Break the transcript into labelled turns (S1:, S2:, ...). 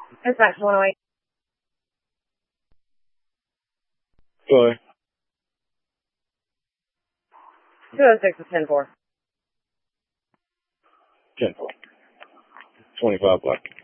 S1: Dispatch 108.
S2: Go ahead.
S1: 206 is 10-4.
S2: 10-4. 25 black.